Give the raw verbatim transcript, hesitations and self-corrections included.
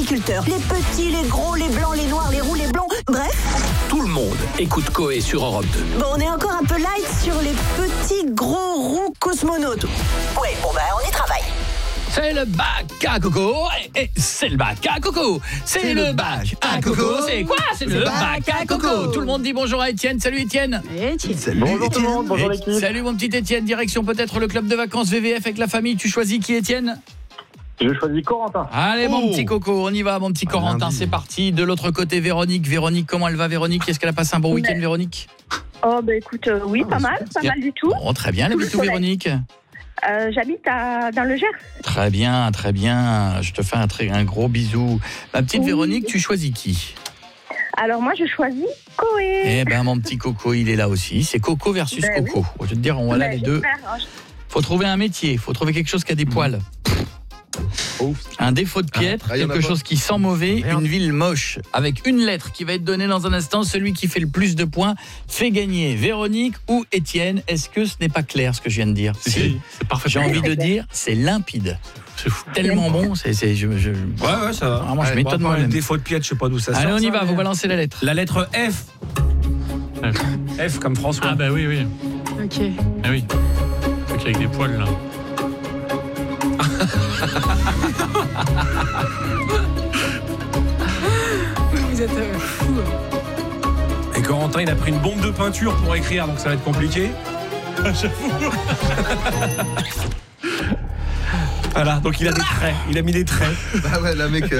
agriculteurs. Les petits, les gros, les blancs, les noirs, les roux, les blonds, bref. Tout le monde écoute Coé sur Europe deux. Bon, on est encore un peu light sur les petits, gros, roux cosmonautes. Ouais, bon bah on y travaille. C'est le bac à coco, et, et c'est le bac à coco, c'est, c'est le bac à coco, coco. C'est quoi? C'est le bac à coco. coco. Tout le monde dit bonjour à Étienne. Salut Étienne. Étienne. Salut bonjour Étienne. Tout le monde, bonjour l'équipe. Salut mon petit Étienne, direction peut-être le club de vacances V V F avec la famille. Tu choisis qui, Étienne? Je choisis Corentin. Allez oh. mon petit coco, on y va mon petit ah, Corentin, lundi. C'est parti. De l'autre côté Véronique. Véronique, comment elle va Véronique? Est-ce qu'elle a passé un bon week-end Véronique? Oh bah écoute, euh, oui, ah, pas mal, pas bien. mal du tout. Bon, très bien, elle habite où Véronique? Euh, j'habite à, dans le Gers. Très bien, très bien. Je te fais un, très, un gros bisou. Ma petite oui. Véronique, tu choisis qui? Alors moi, je choisis Coé. Eh ben mon petit Coco, il est là aussi. C'est Coco versus ben Coco. Oui. Je vais te dire, on va là les deux. Hein. Faut trouver un métier. Faut trouver quelque chose qui a des poils. Oh. Un défaut de piètre, ah, quelque chose qui sent mauvais, Merde. Une ville moche. Avec une lettre qui va être donnée dans un instant, celui qui fait le plus de points fait gagner Véronique ou Étienne. Est-ce que ce n'est pas clair ce que je viens de dire? Si, si. C'est parfait. J'ai envie de dire, c'est limpide. C'est fou. Tellement bon, c'est, c'est je, je... Ouais ouais ça va. Vraiment, je m'étonne moi-même. Défaut de piètre, je sais pas d'où ça sort. Allez, on y ça, va, mais... vous balancez la lettre. La lettre F. F, F comme François. Ah bah oui oui. OK. Ah oui. OK avec des poils là. Vous êtes euh, fou. Et Corentin, il a pris une bombe de peinture pour écrire, donc ça va être compliqué. J'avoue. Voilà, donc il a des traits, il a mis des traits. Bah ouais, là mec.